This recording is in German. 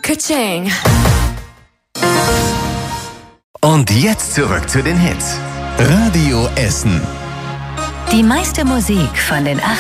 Ka-ching. Und jetzt zurück zu den Hits. Radio Essen. Die meiste Musik von den